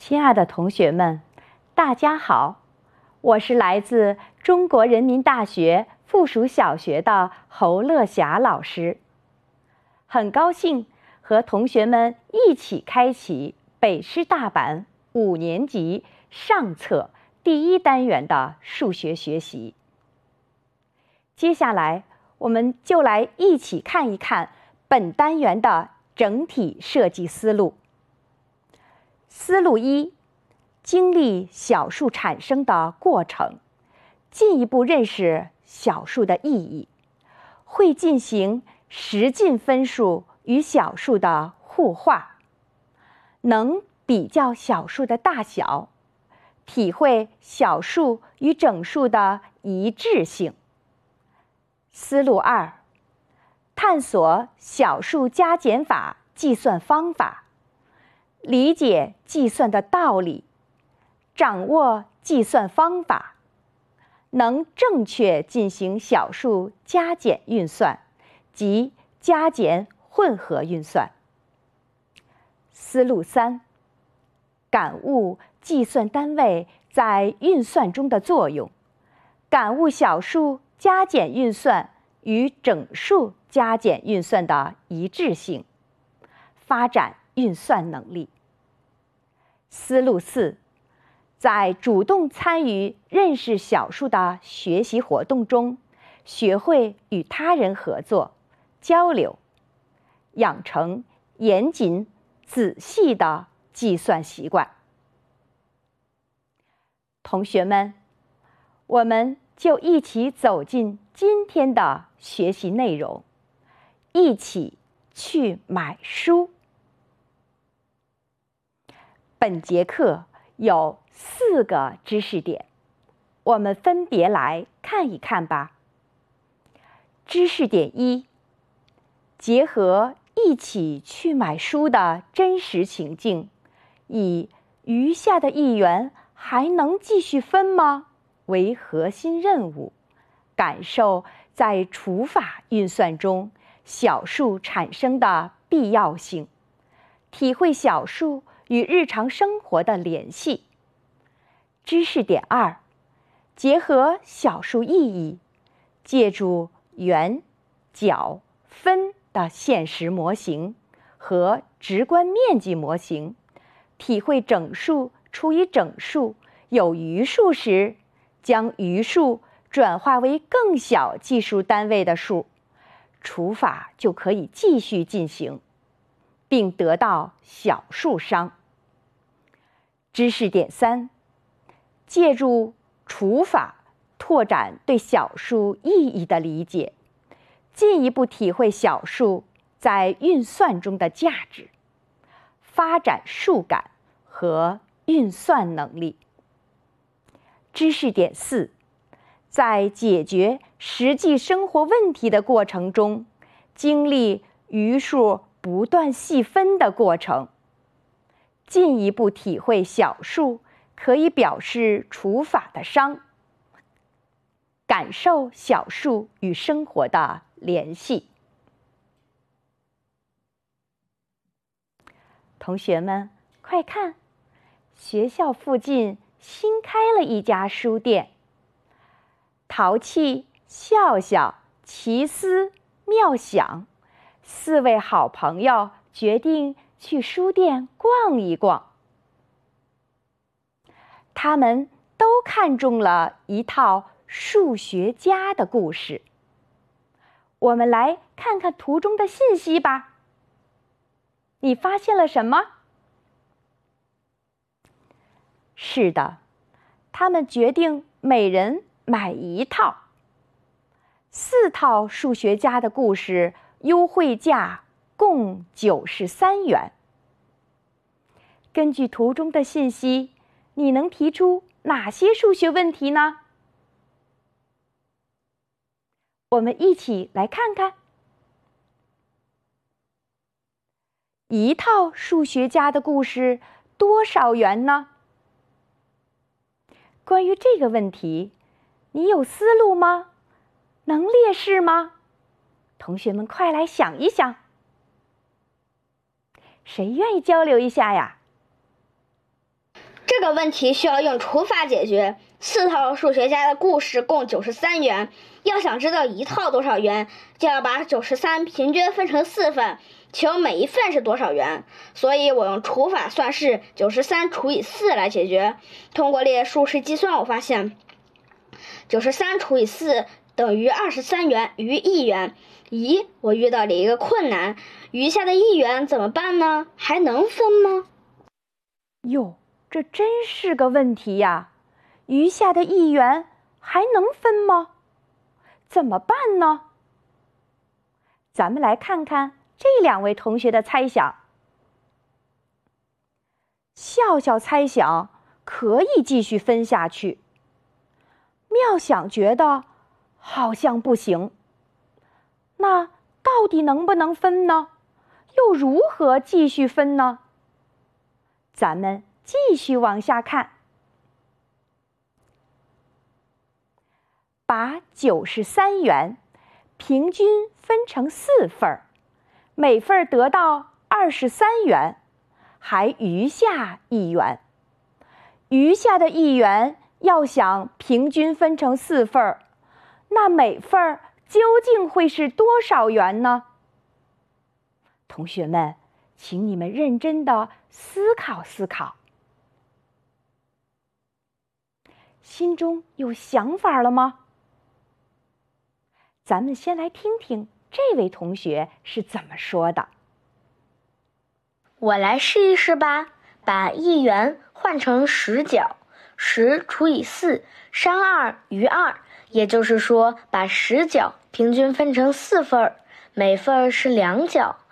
亲爱的同学们，大家好，我是来自中国人民大学附属小学的侯乐霞老师。很高兴和同学们一起开启北师大版5年级上册第1单元的数学学习。接下来，我们就来一起看一看本单元的整体设计思路。思路1：经历小数产生的过程，进一步认识小数的意义，会进行实进分数与小数的互化，能比较小数的大小，体会小数与整数的一致性。思路2：探索小数加减法计算方法，理解计算的道理，掌握计算方法，能正确进行小数加减运算及加减混合运算。思路3：感悟计算单位在运算中的作用，感悟小数加减运算与整数加减运算的一致性，发展运算能力。思路4：在主动参与认识小数的学习活动中，学会与他人合作、交流，养成严谨、仔细的计算习惯。同学们，我们就一起走进今天的学习内容，一起去买书。本节课有4个知识点，我们分别来看一看吧。知识点1：结合一起去买书的真实情境，以余下的1元还能继续分吗为核心任务，感受在除法运算中小数产生的必要性，体会小数与日常生活的联系。知识点2：结合小数意义，借助圆、角、分的现实模型和直观面积模型，体会整数除以整数有余数时，将余数转化为更小计数单位的数，除法就可以继续进行，并得到小数商。知识点3：借助除法拓展对小数意义的理解，进一步体会小数在运算中的价值，发展数感和运算能力。知识点4：在解决实际生活问题的过程中，经历余数不断细分的过程，进一步体会小数可以表示除法的商，感受小数与生活的联系。同学们，快看，学校附近新开了一家书店。淘气、笑笑、奇思、妙想4位好朋友决定去书店逛一逛。他们都看中了一套数学家的故事。我们来看看图中的信息吧。你发现了什么？是的，他们决定每人买1套。4套数学家的故事，优惠价共93元。根据图中的信息，你能提出哪些数学问题呢？我们一起来看看。1套数学家的故事多少元呢？关于这个问题，你有思路吗？能列示吗？同学们快来想一想。谁愿意交流一下呀？ 这个问题需要用除法解决。4套数学家的故事共93元，要想知道一套多少元，就要把93平均分成4份，求每一份是多少元。所以我用除法算式93除以4来解决。通过列数式计算，我发现93除以4等于23元余1元。咦，我遇到了一个困难，余下的1元怎么办呢？还能分吗？ 哟，这真是个问题呀！余下的1元还能分吗？怎么办呢？咱们来看看这2位同学的猜想。笑笑猜想可以继续分下去，妙想觉得好像不行。那到底能不能分呢？又如何继续分呢？咱们继续往下看。把93元平均分成4份，每份得到23元，还余下1元。余下的1元要想平均分成4份，那每份究竟会是多少元呢？同学们，请你们认真地思考思考。心中有想法了吗？咱们先来听听这位同学是怎么说的。 我来试一试吧，把1元换成10角，10除以4，商2余2，也就是说把10角平均分成4份，每份是2角，